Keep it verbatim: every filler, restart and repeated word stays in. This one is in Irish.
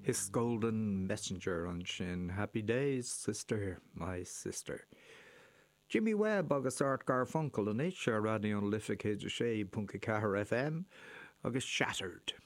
His golden messenger on sin. Happy days, sister, my sister. Jimmy Webb agus Art Garfunkel an éit se radio an lifa cé sé punca cahar F M agus Shattered.